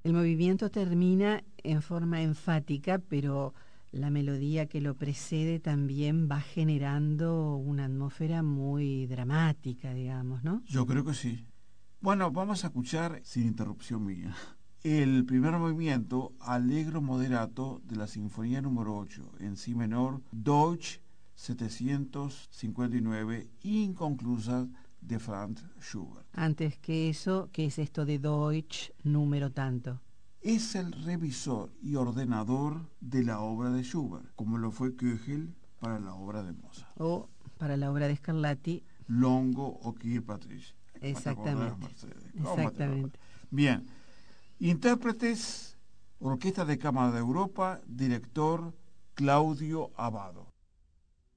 El movimiento termina en forma enfática, pero la melodía que lo precede también va generando una atmósfera muy dramática, digamos, ¿no? Yo creo que sí. Bueno, vamos a escuchar, sin interrupción mía, el primer movimiento, Allegro moderato, de la Sinfonía número 8, en si menor, Deutsch 759, inconclusa, de Franz Schubert. Antes que eso, ¿qué es esto de Deutsch número tanto? Es el revisor y ordenador de la obra de Schubert, como lo fue Köchel para la obra de Mozart. O para la obra de Scarlatti, Longo o Kirpatris. ¿Cómo te acordás, exactamente, Mercedes? ¿Cómo te acordás? exactamente. Bien. Intérpretes, Orquesta de Cámara de Europa, director Claudio Abbado.